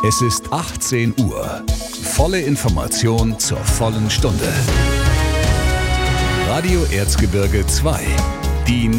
Es ist 18 Uhr. Volle Information zur vollen Stunde. Radio Erzgebirge 2. Die